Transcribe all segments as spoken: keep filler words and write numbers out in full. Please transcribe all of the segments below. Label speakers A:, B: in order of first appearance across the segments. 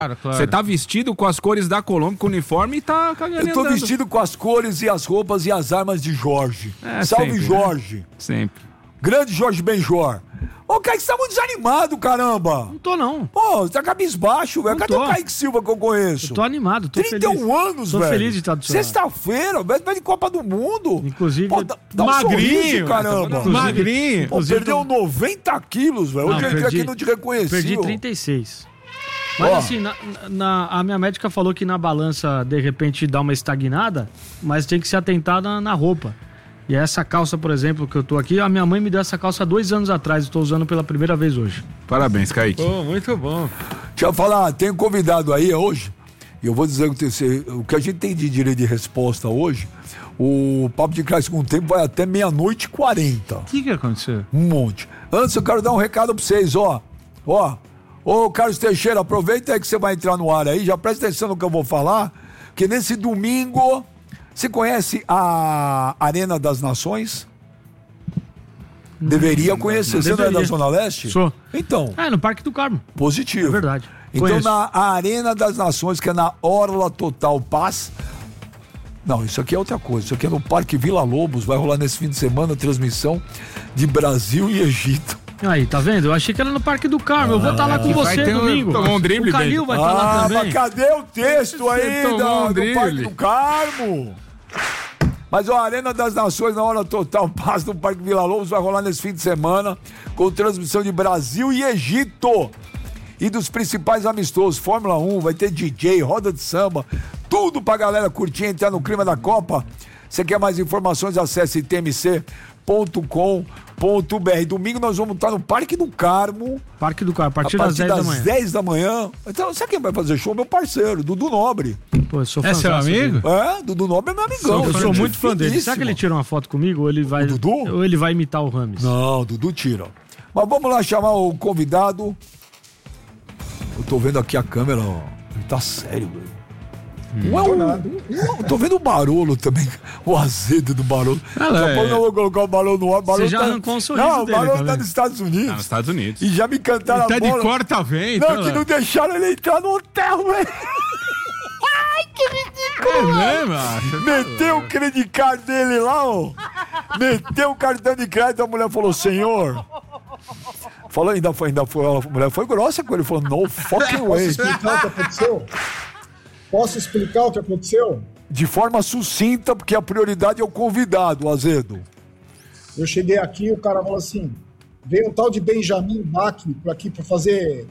A: Claro, claro. Você tá vestido com as cores da Colômbia, com o uniforme e tá cagando.
B: Eu tô
A: andando.
B: vestido com as cores e as roupas e as armas de Jorge.
A: É,
B: Salve,
A: sempre,
B: Jorge.
A: Né? Sempre.
B: Grande Jorge Benjor. Ô, Kaique, você tá muito desanimado, caramba.
C: Não tô, não.
B: Pô, você tá cabisbaixo, velho. Cadê
C: tô.
B: o Kaique Silva que eu conheço?
C: Eu tô animado, tô
B: trinta e um
C: feliz.
B: anos,
C: tô
B: velho.
C: feliz de estar do seu lado.
B: Sexta-feira, velho, vai de Copa do Mundo.
C: Inclusive,
B: Pô, dá, dá um
A: magrinho,
B: sorriso, caramba.
A: Inclusive, magrinho.
B: Pô, perdeu noventa quilos, velho. Hoje
C: Não,
B: eu entrei
C: perdi-
B: aqui e não te reconheci.
C: Perdi
B: ó.
C: trinta e seis. Mas
B: Ó.
C: assim, na, na- a minha médica falou que na balança, de repente, dá uma estagnada, mas tem que se atentar na, na roupa. E essa calça, por exemplo, que eu tô aqui, a minha mãe me deu essa calça há dois anos atrás, estou usando pela primeira vez hoje.
A: Parabéns, Kaique.
C: Oh, muito bom.
B: Deixa eu falar, tem um convidado aí hoje, e eu vou dizer o que- o que a gente tem de direito de resposta hoje. O Papo de Crack com o Tempo vai até meia-noite e quarenta.
A: O que que aconteceu?
B: Um monte. Antes eu quero dar um recado pra vocês, ó. Ó, ô Carlos Teixeira, aproveita aí que você vai entrar no ar aí, já presta atenção no que eu vou falar, que nesse domingo, você conhece a Arena das Nações? Deveria conhecer, você não é da
C: Deveria.
B: Zona Leste?
C: Sou.
B: Então,
C: É, no Parque do Carmo.
B: positivo.
C: É verdade.
B: Então,
C: Conheço.
B: na Arena das Nações, que é na Orla Total Paz. Não, isso aqui é outra coisa. Isso aqui é no Parque Vila Lobos. Vai rolar nesse fim de semana a transmissão de Brasil e Egito.
C: Aí, tá vendo? Eu achei que era no Parque do Carmo. Eu vou estar lá com
A: que vai
C: você
A: ter um-
C: domingo.
A: tomar um drible,
C: O Calil
A: Bento.
C: vai estar lá
B: Ah,
C: também.
B: mas cadê o texto aí
A: tomou
B: da,
A: um
B: do
A: drible.
B: Parque do Carmo? Mas ó, a Arena das Nações na Hora Total Paz do Parque Vila Lobos vai rolar nesse fim de semana com transmissão de Brasil e Egito. E dos principais amistosos, Fórmula um, vai ter D J, roda de samba, tudo pra galera curtir, entrar no clima da Copa. Você quer mais informações? Acesse t m c ponto com ponto b r. Domingo nós vamos estar no Parque do Carmo,
C: Parque do Carmo, a partir,
B: a partir
C: das dez da manhã.
B: dez da manhã. Então, sabe quem vai fazer show? Meu parceiro, Dudu Nobre.
C: Pô, eu sou
A: É seu
C: fãzaço
A: amigo?
C: dele.
B: É, Dudu Nobre é meu amigão.
C: Eu sou
B: gente
C: muito fã dele.
B: finíssima.
C: Será que ele tira uma foto comigo ou ele vai,
B: O Dudu?
C: ou ele vai imitar o Rames?
B: Não, Dudu tira. Mas vamos lá chamar o convidado. Eu tô vendo aqui a câmera, ó. Ele tá sério, velho. Não é um, um- tô vendo o Barolo também, o azedo do Barolo.
A: Ah,
B: Daqui a
A: é.
B: pouco eu vou colocar o Barolo no ar. o Barolo
C: Você já
B: tá...
C: arrancou um sorriso
B: Não, o
C: dele,
B: Barolo
C: tá
B: tá
C: vendo?
B: nos Estados Unidos.
A: Ah, nos Estados Unidos.
B: E já me cantaram
A: Tá
B: a
A: de
B: bola.
A: corta-vento.
B: Não, que não deixaram ele entrar no hotel, velho.
A: É mesmo, acho.
B: Meteu o credit card dele lá, ó. Meteu o cartão de crédito, a mulher falou, senhor. Falou, ainda foi, ainda foi, a mulher foi grossa com ele, falou, no fucking
D: Posso
B: way.
D: explicar o que aconteceu? Posso explicar o que aconteceu?
B: De forma sucinta, porque a prioridade é o convidado, Azedo.
D: Eu cheguei aqui e o cara falou assim: veio um tal de Benjamin Bach por aqui para fazer.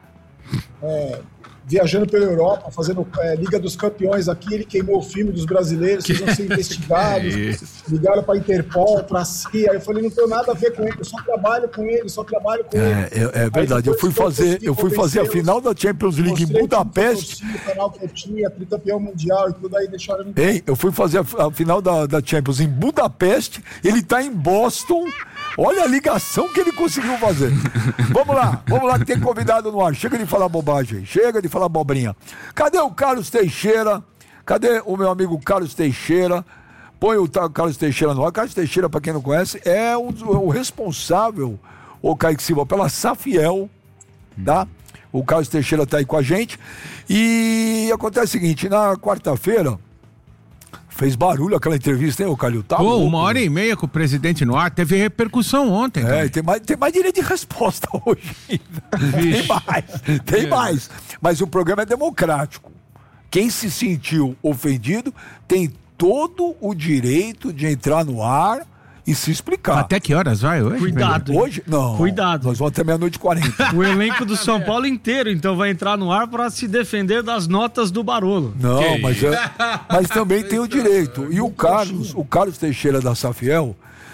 D: é, viajando pela Europa, fazendo é, Liga dos Campeões aqui. Ele queimou o filme dos brasileiros, vocês vão ser investigados. Ligaram para Interpol, para C I A. Aí eu falei: não tenho nada a ver com ele, eu só trabalho com ele, só trabalho com ele.
B: É, é, é verdade, eu fui fazer, eu fui fazer a final da Champions League em
D: Mostrei
B: Budapeste.
D: o canal que eu tinha, tricampeão mundial e tudo, aí deixaram me.
B: Hein? Eu fui fazer a, a final da, da Champions em Budapeste, ele tá em Boston. Olha a ligação que ele conseguiu fazer. Vamos lá, vamos lá que tem convidado no ar. Chega de falar bobagem, chega de falar abobrinha. Cadê o Carlos Teixeira? Cadê o meu amigo Carlos Teixeira? Põe o ta- Carlos Teixeira no ar. Carlos Teixeira, pra quem não conhece, é o, o responsável, o Kaique Silva, pela Safiel, tá? O Carlos Teixeira tá aí com a gente. E acontece o seguinte, na quarta-feira, fez barulho aquela entrevista, hein, ô Calil? Tá
A: Pô,
B: louco,
A: uma hora
B: né?
A: e meia com o presidente no ar, teve repercussão ontem.
B: É,
A: cara.
B: e tem mais, tem mais direito de resposta hoje ainda. Tem mais, tem mais. Mas o programa é democrático. Quem se sentiu ofendido tem todo o direito de entrar no ar e se explicar.
A: Até que horas vai hoje?
C: Cuidado. hein?
B: Hoje? Não.
C: Cuidado.
B: Nós vamos até meia-noite e quarenta.
C: O elenco do São Paulo inteiro, então, vai entrar no ar para se defender das notas do Barolo.
B: Não,
A: Que
B: mas, é, mas também tem o direito. E o Carlos, o Carlos Teixeira da Safiel,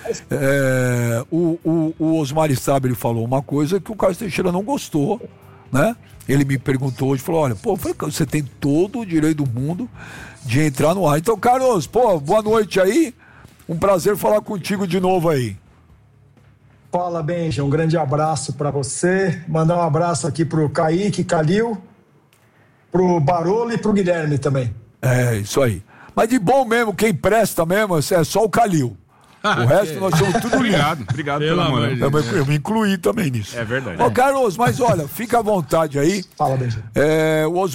B: é, o, o, o Osmar Stabile falou uma coisa que o Carlos Teixeira não gostou, né? Ele me perguntou hoje, falou, olha, pô, eu falei, você tem todo o direito do mundo de entrar no ar. Então, Carlos, pô, boa noite aí. Um prazer falar contigo de novo aí.
D: Fala, Benja, um grande abraço para você. Mandar um abraço aqui pro Kaique, Calil, pro Barolo e pro Guilherme também.
B: É, isso aí. Mas de bom mesmo, quem presta mesmo, é só o Calil. O resto nós somos tudo lindo.
A: Obrigado, obrigado
C: Pelo
A: pela
C: amor
A: moral.
C: de
B: Eu, me- eu me incluí também nisso.
A: É verdade.
B: Ô, Carlos, mas olha, fica à vontade aí.
D: Fala, Benjamin.
B: É, o